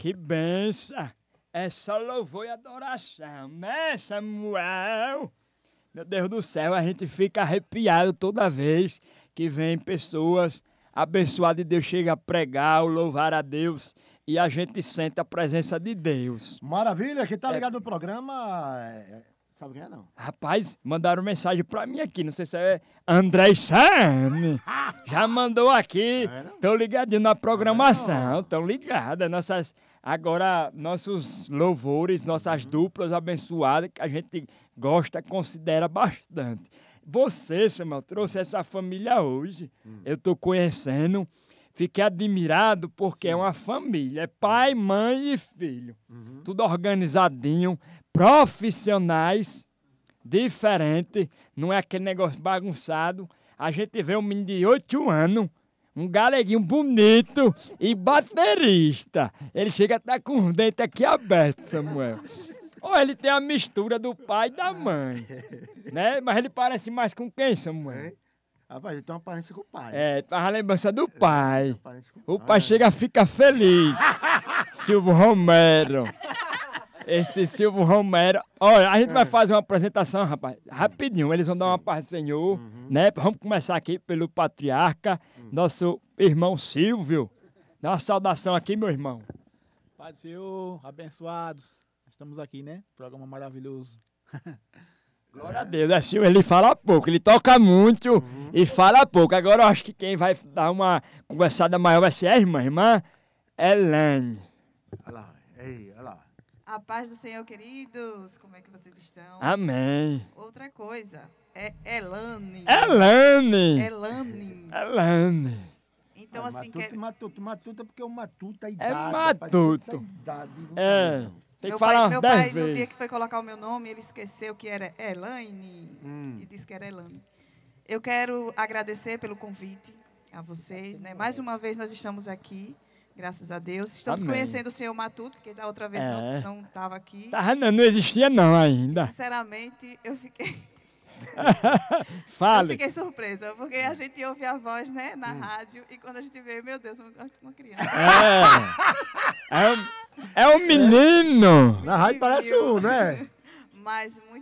Que benção! É só louvor e adoração, né, Samuel? Meu Deus do céu, a gente fica arrepiado toda vez que vem pessoas abençoadas de Deus, chega a pregar, ou louvar a Deus, e a gente sente a presença de Deus. Maravilha, quem tá ligado no programa, sabe quem é não? Rapaz, mandaram mensagem pra mim aqui, não sei se é André Sane. Já mandou aqui, tô ligadinho na programação, tão ligada. Agora, nossos louvores, nossas duplas abençoadas, que a gente gosta, considera bastante. Você, Samuel, trouxe essa família hoje. Eu tô conhecendo, fiquei admirado porque é uma família, é pai, mãe e filho. Tudo organizadinho, profissionais, diferente, não é aquele negócio bagunçado. A gente vê um menino de 8 anos, um galeguinho bonito e baterista. Ele chega a estar com os dentes aqui abertos, Samuel. Ou ele tem a mistura do pai e da mãe, né? Mas ele parece mais com quem, Samuel? Rapaz, ele tem uma aparência com o pai. Faz a lembrança do pai. O pai chega e fica feliz. Silvio Romero. Esse Silvio Romero. Olha, a gente vai fazer uma apresentação, rapaz, rapidinho. Eles vão dar uma paz do Senhor, né? Vamos começar aqui pelo patriarca, nosso irmão Silvio. Dá uma saudação aqui, meu irmão. Pai do Senhor, abençoados. Estamos aqui, né? Programa maravilhoso. Glória a Deus, Silvio, ele fala pouco, ele toca muito e fala pouco. Agora eu acho que quem vai dar uma conversada maior vai ser a irmã Elaine. Olha lá, olha lá. A paz do Senhor, queridos. Como é que vocês estão? Amém. Outra coisa, é Elane. Então, assim... Matuta, porque o Matuta é É idade. Matuto. Tem que falar meu umas 10 pai, no vezes. dia que foi colocar o meu nome, ele esqueceu que era Elaine e disse que era Elane. Eu quero agradecer pelo convite a vocês, né? Mais uma vez nós estamos aqui, graças a Deus. Estamos conhecendo o senhor Matuto, porque da outra vez não estava aqui. Não existia não ainda. E, sinceramente, eu fiquei... Fale. Eu fiquei surpresa, porque a gente ouve a voz, né, na rádio, e quando a gente vê, meu Deus, uma criança. É um menino. Na rádio parece um, né? Mas muito